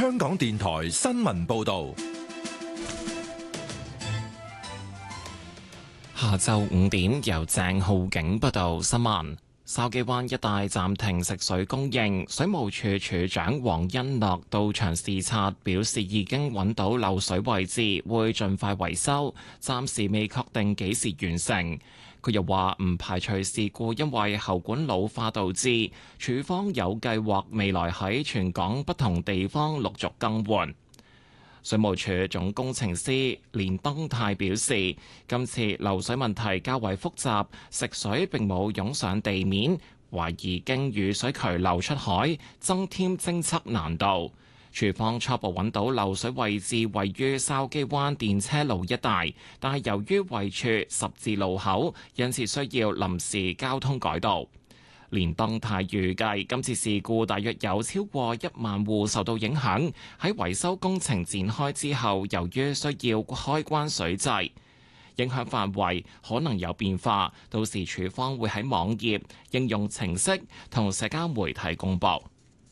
香港電台新聞報道。 下晝5點，由鄭浩景報道新聞。筲箕灣一帶暫停食水供應，水務署署長黃恩樂到場視察，表示已經揾到漏水位置，會盡快維修，暫時未確定幾時完成。佢又話唔排除事故因為喉管老化導致，署方有計劃未來喺全港不同地方陸續更換。水務署總工程師連登泰表示，今次漏水問題較為複雜，食水並冇湧上地面，懷疑經雨水渠流出海，增添偵測難度。署方初步揾到漏水位置位於筲箕灣電車路一帶，但係由於位處十字路口，因此需要臨時交通改道。連登泰預計今次事故大約有超過1萬戶受到影響。喺維修工程展開之後，由於需要開關水掣，影響範圍可能有變化。到時署方會喺網頁、應用程式同社交媒體公佈。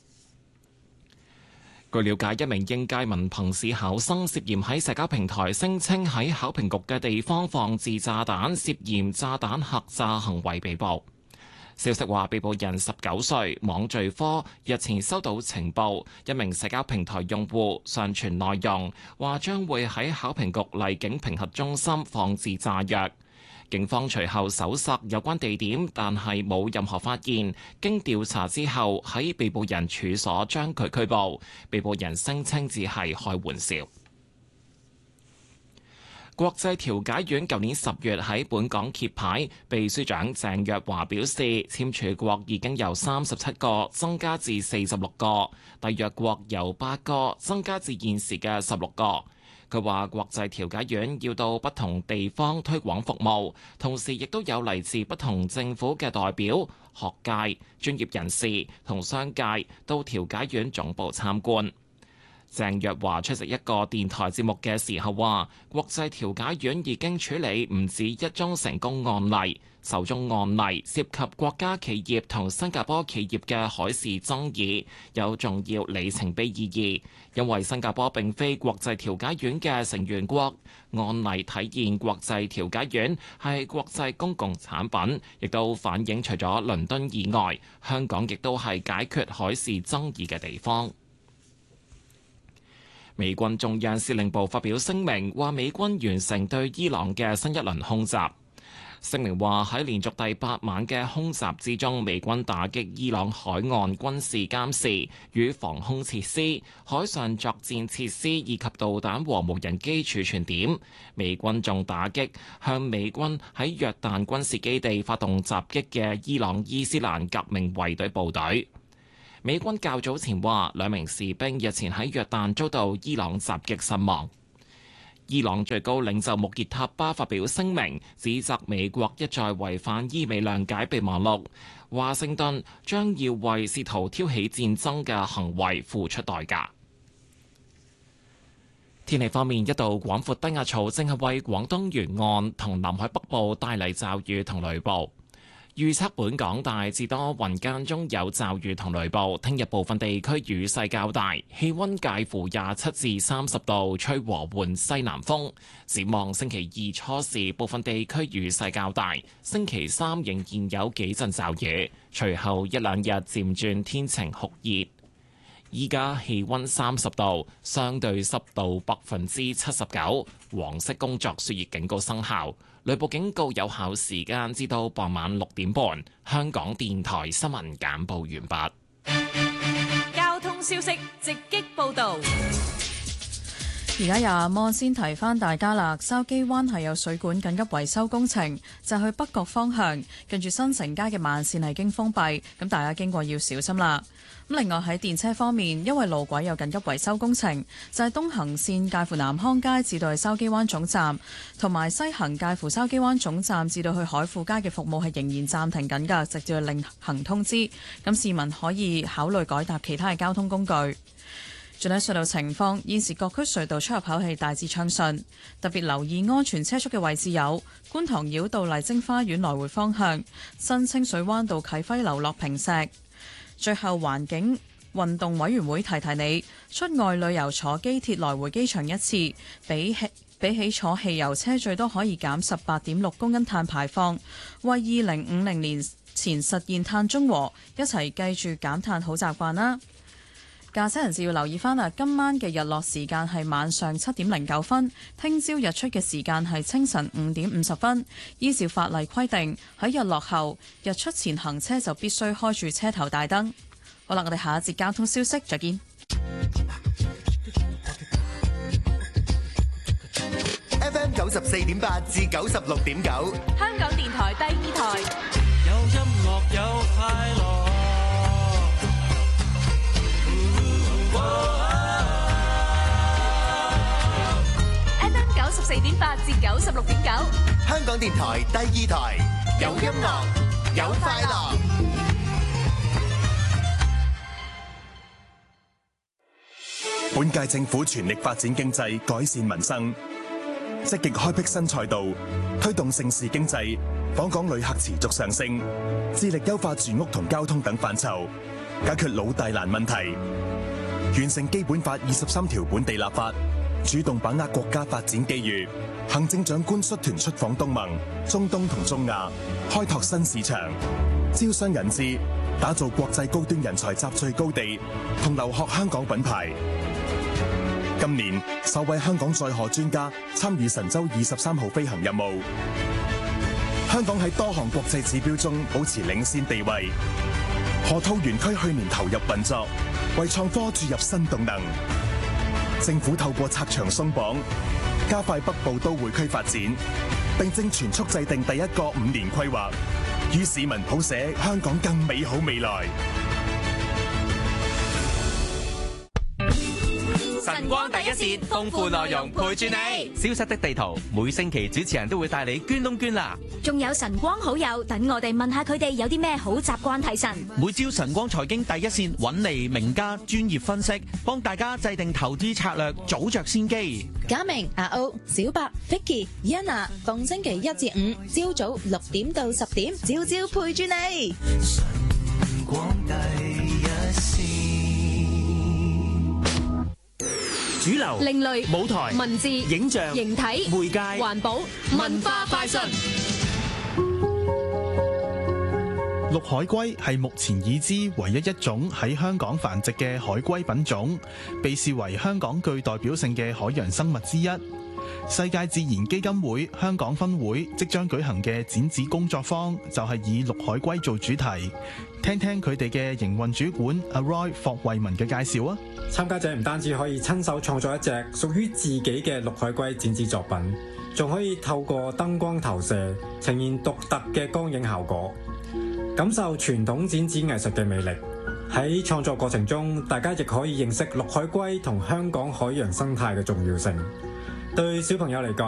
據了解，一名應屆文憑試考生涉嫌喺社交平台聲稱喺考評局嘅地方放置炸彈，涉嫌炸彈客詐行為被捕。消息話，被捕人19歲，網罪科日前收到情報，一名社交平台用戶上傳內容，話將會喺考評局荔景評核中心放置炸藥。警方隨後搜索有關地點，但係冇任何發現。經調查之後，喺被捕人處所將佢拘捕。被捕人聲稱只係開玩笑。國際調解院舊年10月喺本港揭牌，秘書長鄭若驊表示，簽署國已經由37個增加至46個，締約國由8個增加至現時嘅16個。佢話國際調解院要到不同地方推廣服務，同時亦都有嚟自不同政府嘅代表、學界、專業人士同商界到調解院總部參觀。鄭若驊出席一個電台節目嘅時候話，國際調解院已經處理唔止一宗成功案例，首宗案例涉及國家企業同新加坡企業嘅海事爭議，有重要里程碑意義，因為新加坡並非國際調解院嘅成員國。案例體現國際調解院係國際公共產品，亦都反映除咗倫敦以外，香港亦都係解決海事爭議嘅地方。美軍中央司令部發表聲明，話美軍完成對伊朗嘅新一輪空襲。聲明話喺連續第8晚嘅空襲之中，美軍打擊伊朗海岸軍事監視與防空設施、海上作戰設施以及導彈和無人機儲存點。美軍仲打擊向美軍喺約旦軍事基地發動襲擊嘅伊朗伊斯蘭革命衛隊部隊。美軍較早前話2名士兵日前喺約旦遭到伊朗襲擊身亡。伊朗最高領袖穆傑塔巴發表聲明，指責美國一再違反伊美諒解備忘錄，華盛頓將要為試圖挑起戰爭嘅行為付出代價。天氣方面，一道廣闊低壓槽正係為廣東沿岸同南海北部帶嚟驟雨同雷暴。預測本港大致多雲，間中有驟雨同雷暴。聽日部分地區雨勢較大，氣溫介乎27至30度，吹和緩西南風。展望星期2初時，部分地區雨勢較大。星期3仍然有幾陣驟雨，隨後1、2日漸轉天晴酷熱。依家氣溫30度，相對濕度79%，黃色工作暑熱警告生效。雷暴警告有效時間至到傍晚6點半。香港電台新聞簡報完畢。 交通消息直擊報導。 而家由阿摩先提翻大家啦，筲箕灣係有水管緊急維修工程，就去北角方向，近住新城街嘅慢線係經封閉，咁大家經過要小心啦。咁另外喺電車方面，因為路軌有緊急維修工程，就係東行線介乎南康街至到去筲箕灣總站，同埋西行介乎筲箕灣總站至到去海富街嘅服務係仍然暫停緊㗎，直至另行通知。咁市民可以考慮改搭其他嘅交通工具。仲有隧道情況，現時各區隧道出入口係大致暢順，特別留意安全車速嘅位置有觀塘繞道麗晶花園來回方向、新清水灣道啟輝樓落坪石。最後環境運動委員會提提你，出外旅遊坐機鐵來回機場一次，比起坐汽油車最多可以減18.6公斤碳排放，為2050年前實現碳中和，一齊記住減碳好習慣啦！駕駛人士要留意翻啦，今晚嘅日落時間係晚上7:09分，聽朝日出嘅時間係清晨5:50分。依照法例規定，喺日落後、日出前行車就必須開住車頭大燈。好啦，我哋下一節交通消息再見。 FM 94.8至96.9， 香港電台第二台。 有音樂有快樂。 FM 94.8至96.9， 香港電台第二台，有音樂有快樂。 本屆政府全力發展經濟，改善民生，積極開闢新賽道，推動盛事經濟，訪港旅客持續上升，致力優化住屋同交通等範疇，解決老大難問題，完成基本法23條本地立法，主動把握國家發展機遇。行政長官率團出訪東盟、中東同中亞，開拓新市場，招商引資，打造國際高端人才集聚高地同留學香港品牌。今年首位香港載荷專家參與神舟23號飛行任務，香港喺多項國際指標中保持領先地位。河套園區去年投入運作，為創科注入新動能。政府透過拆牆鬆綁，加快北部都會區發展，並正全速制定第一個5年規劃，與市民譜寫香港更美好未來。 晨光第一線，豐富內容陪住你。消失的地圖，每星期主持人都會帶你捐窿捐罅。 仲有晨光好友，等我哋問下佢哋有啲咩好習慣提神。 每朝晨光財經第一線揾嚟名家專業分析，幫大家制定投資策略，早着先機。 嘉明、阿歐、小白、Vicky、Yana，逢星期1至5朝早6點到10點，朝朝陪住你。晨光第一線。 主流、 另類、 舞台、 文字、 影像、 形體、 媒介、 環保、文化快訊。 綠海龜係目前已知唯一一種喺香港繁殖嘅海龜品種，被視為香港具代表性嘅海洋生物之一。世界自然基金會香港分會即將舉行嘅展示工作坊就係以綠海龜做主題，聽聽佢哋嘅營運主管阿 Roy 霍惠文嘅介紹啊！ 參加者唔單止可以親手創作一隻屬於自己嘅綠海龜展示作品，仲可以透過燈光投射呈現獨特嘅光影效果，感受傳統展示藝術嘅魅力。喺創作過程中，大家亦可以認識綠海龜同香港海洋生態嘅重要性。對小朋友嚟講，